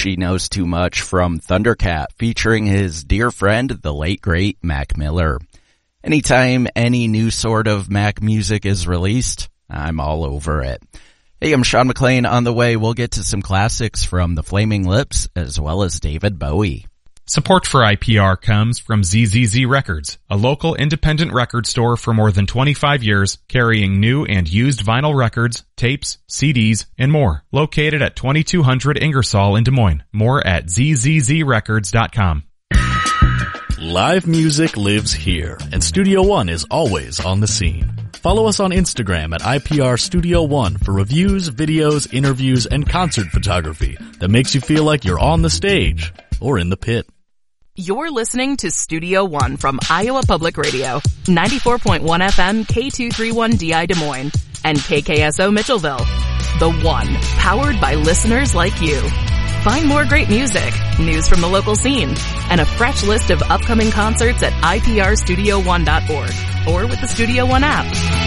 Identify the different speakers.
Speaker 1: She Knows Too Much from Thundercat, featuring his dear friend, the late great Mac Miller. Anytime any new sort of Mac music is released, I'm all over it. Hey, I'm Sean McLean. On the way, we'll get to some classics from the Flaming Lips as well as David Bowie.
Speaker 2: Support for IPR comes from ZZZ Records, a local independent record store for more than 25 years, carrying new and used vinyl records, tapes, CDs, and more. Located at 2200 Ingersoll in Des Moines. More at zzzrecords.com.
Speaker 3: Live music lives here, and Studio One is always on the scene. Follow us on Instagram at IPR Studio One for reviews, videos, interviews, and concert photography that makes you feel like you're on the stage or in the pit.
Speaker 4: You're listening to Studio One from Iowa Public Radio, 94.1 FM K231DI Des Moines, and KKSO Mitchellville. The One, powered by listeners like you. Find more great music, news from the local scene, and a fresh list of upcoming concerts at iprstudio1.org or with the Studio One app.